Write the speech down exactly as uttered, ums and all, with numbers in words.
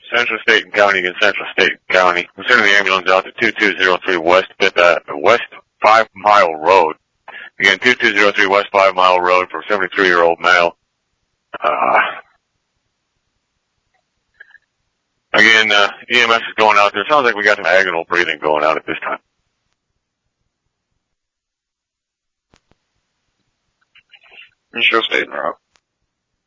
Central State and County against Central State and County. We're sending the ambulance out to two two zero three West, uh, West Five Mile Road. Again, two two zero three West Five Mile Road for a seventy-three-year-old male. Uh, again, uh, E M S is going out there. Sounds like we got some agonal breathing going on at this time. Central State and Rock.